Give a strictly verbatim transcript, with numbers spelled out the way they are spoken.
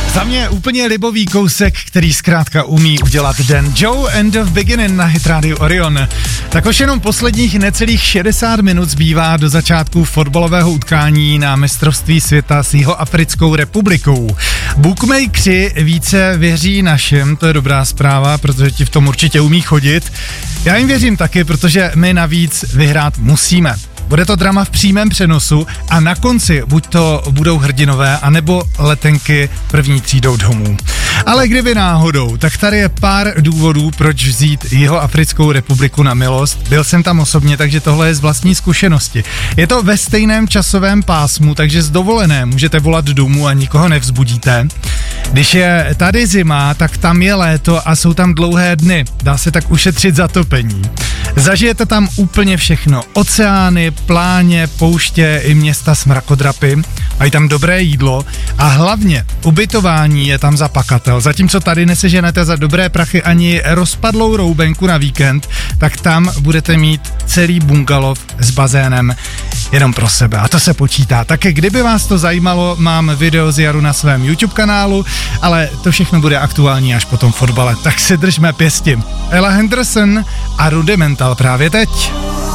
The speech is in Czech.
Za mě úplně libový kousek, který zkrátka umí udělat den. Joe and the Beginning na Hit Radio Orion. Tak už jenom posledních necelých šedesát minut zbývá do začátku fotbalového utkání na mistrovství světa s Jihoafrickou republikou. Bookmakeri více věří našim, to je dobrá zpráva, protože ti v tom určitě umí chodit. Já jim věřím taky, protože my navíc vyhrát musíme. Bude to drama v přímém přenosu a na konci buď to budou hrdinové, anebo letenky první třídou domů. Ale kdyby náhodou, tak tady je pár důvodů, proč vzít Jihoafrickou republiku na milost. Byl jsem tam osobně, takže tohle je z vlastní zkušenosti. Je to ve stejném časovém pásmu, takže z dovolené můžete volat domů a nikoho nevzbudíte. Když je tady zima, tak tam je léto a jsou tam dlouhé dny. Dá se tak ušetřit zatopení. Zažijete tam úplně všechno. Oceány, pláně, pouště i města s mrakodrapy. Mají tam dobré jídlo a hlavně ubytování je tam za pakatel. Zatímco tady neseženete za dobré prachy ani rozpadlou roubenku na víkend, tak tam budete mít celý bungalov s bazénem jenom pro sebe. A to se počítá. Tak kdyby vás to zajímalo, mám video z Jaru na svém YouTube kanálu, ale to všechno bude aktuální až po tom fotbale. Tak si držme pěsti. Ella Henderson a Rudimental právě teď.